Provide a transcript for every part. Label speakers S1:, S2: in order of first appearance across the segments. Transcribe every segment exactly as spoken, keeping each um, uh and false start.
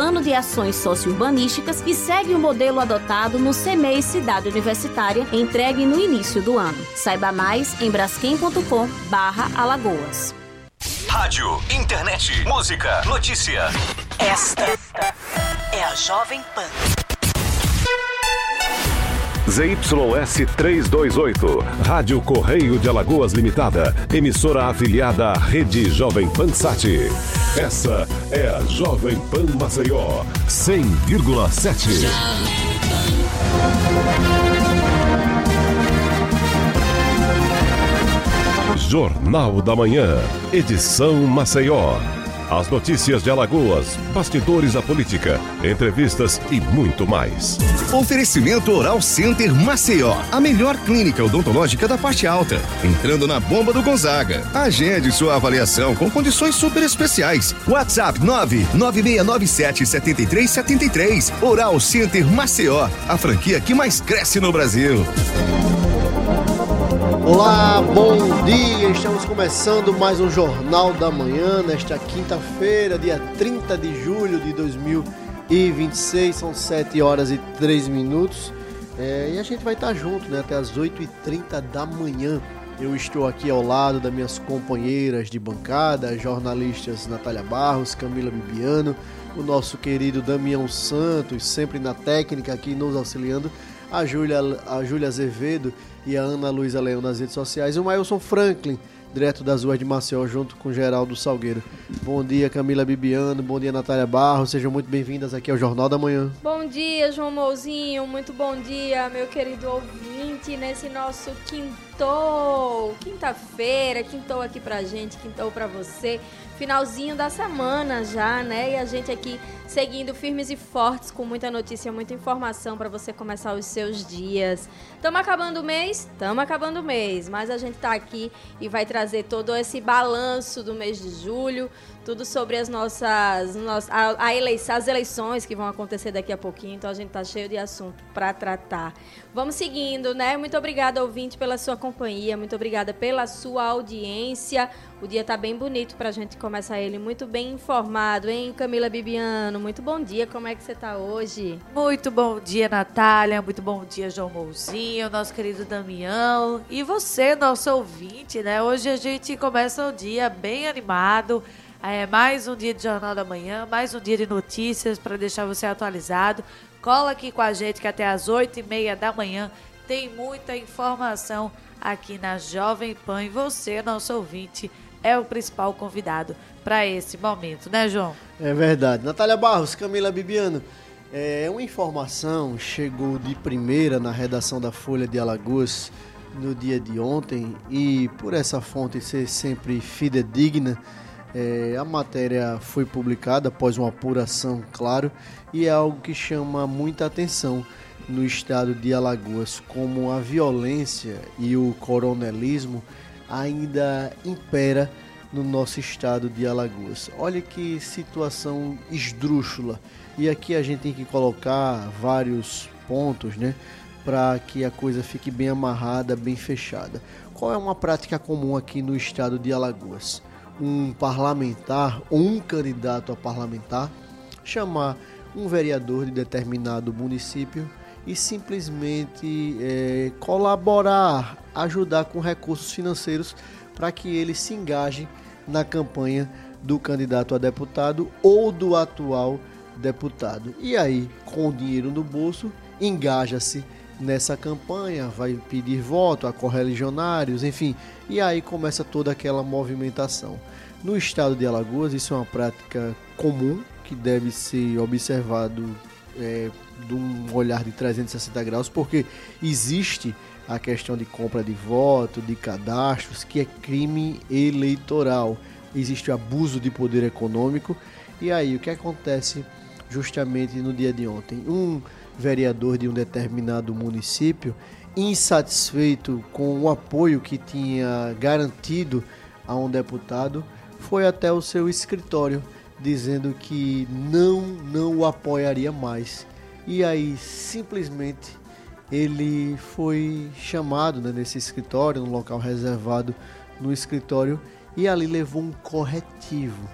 S1: Plano de Ações Socio-Urbanísticas e segue o modelo adotado no C M E I Cidade Universitária, entregue no início do ano. Saiba mais em braskem ponto com barra Alagoas.
S2: Rádio, internet, música, notícia.
S3: Esta é a Jovem Pan.
S4: Z Y S trezentos e vinte e oito, Rádio Correio de Alagoas Limitada, emissora afiliada à Rede Jovem Pan Sat. Essa é a Jovem Pan Maceió, cem vírgula sete. Jornal da Manhã, edição Maceió. As notícias de Alagoas, bastidores da política, entrevistas e muito mais.
S5: Oferecimento Oral Center Maceió, a melhor clínica odontológica da parte alta. Entrando na bomba do Gonzaga. Agende sua avaliação com condições super especiais. WhatsApp nove nove seis nove sete sete três sete três. Oral Center Maceió, a franquia que mais cresce no Brasil.
S6: Olá, bom dia! Estamos começando mais um Jornal da Manhã, nesta quinta-feira, dia trinta de julho de dois mil e vinte e seis, são sete horas e três minutos, é, e a gente vai estar junto, né, até as oito e trinta da manhã. Eu estou aqui ao lado das minhas companheiras de bancada, jornalistas Natália Barros, Camila Bibiano, o nosso querido Damião Santos, sempre na técnica aqui nos auxiliando, a Júlia, a Júlia Azevedo e a Ana Luísa Leão nas redes sociais, e o Mailson Franklin, direto das ruas de Maceió, junto com Geraldo Salgueiro. Bom dia, Camila Bibiano, bom dia, Natália Barros, sejam muito bem-vindas aqui ao Jornal da Manhã.
S7: Bom dia, João Mouzinho, muito bom dia, meu querido ouvinte, nesse nosso quintou, quinta-feira, quintou aqui pra gente, quintou pra você, finalzinho da semana já, né, e a gente aqui seguindo firmes e fortes, com muita notícia, muita informação para você começar os seus dias. Estamos acabando o mês? Estamos acabando o mês, mas a gente está aqui e vai trazer todo esse balanço do mês de julho, tudo sobre as nossas, a, a eleição, as eleições que vão acontecer daqui a pouquinho, então a gente está cheio de assunto para tratar. Vamos seguindo, né? Muito obrigada, ouvinte, pela sua companhia, muito obrigada pela sua audiência. O dia está bem bonito para a gente começar ele muito bem informado, hein, Camila Bibiano? Muito bom dia, como é que você está hoje?
S8: Muito bom dia, Natália, muito bom dia, João Mouzinho, nosso querido Damião, e você, nosso ouvinte, né? Hoje a gente começa o dia bem animado, é mais um dia de Jornal da Manhã, mais um dia de notícias para deixar você atualizado. Cola aqui com a gente que até às oito e meia da manhã tem muita informação aqui na Jovem Pan, e você, nosso ouvinte, é o principal convidado para esse momento, né, João?
S6: É verdade. Natália Barros, Camila Bibiano, é, uma informação chegou de primeira na redação da Folha de Alagoas no dia de ontem, e por essa fonte ser sempre fidedigna, é, a matéria foi publicada após uma apuração, claro, e é algo que chama muita atenção no estado de Alagoas, como a violência e o coronelismo ainda impera no nosso estado de Alagoas. Olha que situação esdrúxula. E aqui a gente tem que colocar vários pontos, né, para que a coisa fique bem amarrada, bem fechada. Qual é uma prática comum aqui no estado de Alagoas? Um parlamentar ou um candidato a parlamentar chamar um vereador de determinado município e simplesmente é, colaborar, ajudar com recursos financeiros para que ele se engaje na campanha do candidato a deputado ou do atual deputado. E aí, com o dinheiro no bolso, engaja-se nessa campanha, vai pedir voto a correligionários, enfim, e aí começa toda aquela movimentação. No estado de Alagoas, isso é uma prática comum que deve ser observado é, de um olhar de trezentos e sessenta graus, porque existe a questão de compra de voto, de cadastros, que é crime eleitoral. Existe o abuso de poder econômico. E aí, o que acontece justamente no dia de ontem? Um vereador de um determinado município, insatisfeito com o apoio que tinha garantido a um deputado, foi até o seu escritório, dizendo que não, não o apoiaria mais. E aí, simplesmente, ele foi chamado, né, nesse escritório, num local reservado no escritório, e ali levou um corretivo.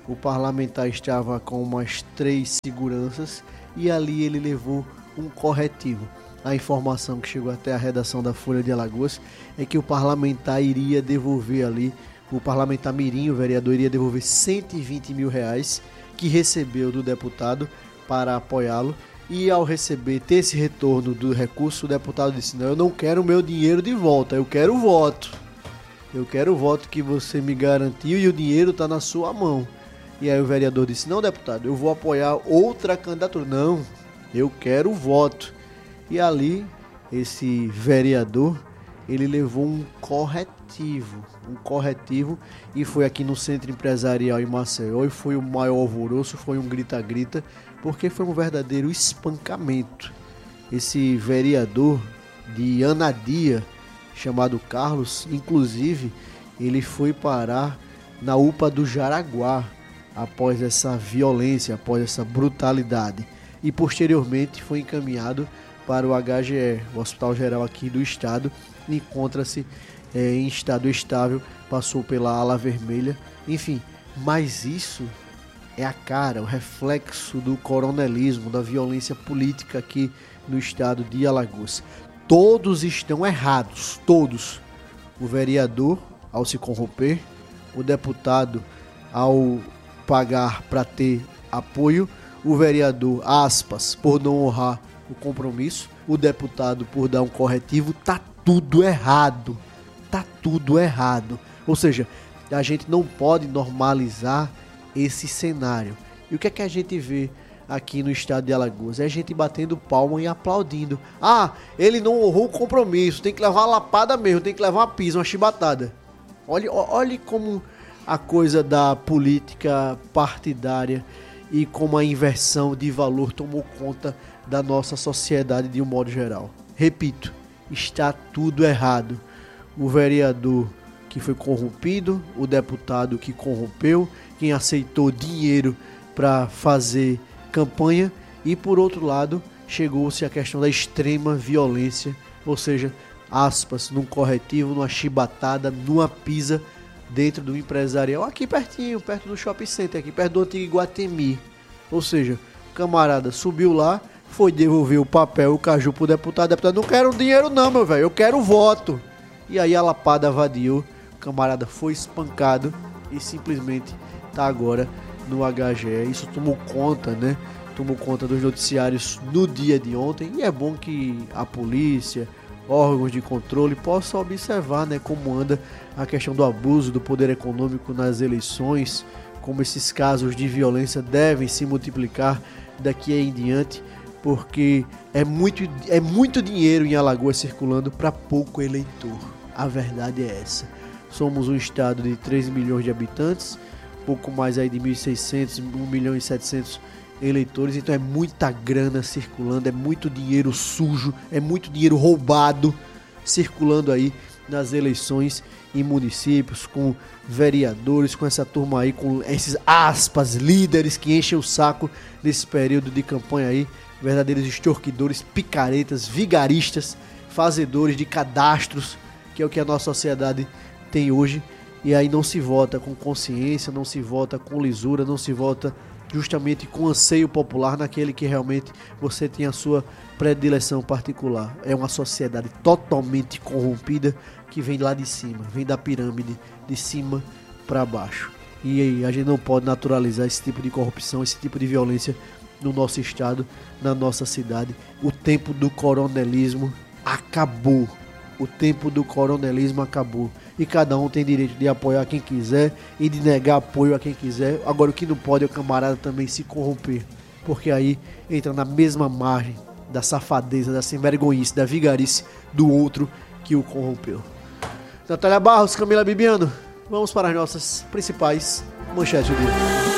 S6: o parlamentar estava com umas três seguranças e ali ele levou um corretivo. A informação que chegou até a redação da Folha de Alagoas é que o parlamentar iria devolver ali, o parlamentar Mirim, o vereador, iria devolver cento e vinte mil reais que recebeu do deputado para apoiá-lo. E ao receber, ter esse retorno do recurso, o deputado disse: não, eu não quero o meu dinheiro de volta, eu quero o voto. Eu quero o voto que você me garantiu e o dinheiro está na sua mão. E aí o vereador disse: não, deputado, eu vou apoiar outra candidatura. Não, eu quero o voto. E ali, esse vereador, ele levou um corretivo, um corretivo, e foi aqui no Centro Empresarial em Maceió, e foi o maior alvoroço, foi um grita-grita, porque foi um verdadeiro espancamento. Esse vereador de Anadia, chamado Carlos, inclusive, ele foi parar na U P A do Jaraguá, após essa violência, após essa brutalidade, e posteriormente foi encaminhado para o H G E, o Hospital Geral aqui do estado. Encontra-se é, em estado estável, passou pela ala vermelha, enfim, mas isso é a cara, o reflexo do coronelismo, da violência política aqui no estado de Alagoas. Todos estão errados, todos. O vereador, ao se corromper, o deputado, ao pagar para ter apoio, o vereador, aspas, por não honrar o compromisso, o deputado por dar um corretivo. Tá tudo errado, tá tudo errado. Ou seja, a gente não pode normalizar esse cenário. E o que é que a gente vê aqui no estado de Alagoas? É a gente batendo palma e aplaudindo. Ah, ele não honrou o compromisso, tem que levar uma lapada mesmo, tem que levar uma pisa, uma chibatada. Olhe, olhe como a coisa da política partidária e como a inversão de valor tomou conta da nossa sociedade de um modo geral. Repito, está tudo errado. O vereador que foi corrompido, o deputado que corrompeu, quem aceitou dinheiro para fazer campanha, e por outro lado chegou-se a questão da extrema violência, ou seja, aspas, num corretivo, numa chibatada, numa pisa dentro do empresarial, aqui pertinho, perto do shopping center, aqui perto do antigo Iguatemi. Ou seja, o camarada subiu lá, foi devolver o papel, o caju pro deputado, o deputado: não quero dinheiro não, meu velho, eu quero voto. E aí a lapada vadiou, o camarada foi espancado e simplesmente tá agora no H G E. Isso tomou conta, né? Tomou conta dos noticiários no dia de ontem, e é bom que a polícia, órgãos de controle possam observar, né, como anda a questão do abuso do poder econômico nas eleições, como esses casos de violência devem se multiplicar daqui em diante, porque é muito, é muito dinheiro em Alagoas circulando para pouco eleitor. A verdade é essa. Somos um estado de três milhões de habitantes, pouco mais aí de mil e seiscentos, um milhão e setecentos eleitores, então é muita grana circulando, é muito dinheiro sujo, é muito dinheiro roubado circulando aí nas eleições em municípios, com vereadores, com essa turma aí, com esses aspas, líderes que enchem o saco nesse período de campanha aí, verdadeiros extorquidores, picaretas, vigaristas, fazedores de cadastros, que é o que a nossa sociedade tem hoje. E aí não se vota com consciência, não se vota com lisura, não se vota justamente com anseio popular naquele que realmente você tem a sua predileção particular. É uma sociedade totalmente corrompida que vem lá de cima, vem da pirâmide, de cima para baixo. E aí a gente não pode naturalizar esse tipo de corrupção, esse tipo de violência no nosso estado, na nossa cidade. O tempo do coronelismo acabou. O tempo do coronelismo acabou. E cada um tem direito de apoiar quem quiser e de negar apoio a quem quiser. Agora, o que não pode é o camarada também se corromper, porque aí entra na mesma margem da safadeza, da sem-vergonhice, da vigarice do outro que o corrompeu. Natália Barros, Camila Bibiano, vamos para as nossas principais manchetes do dia.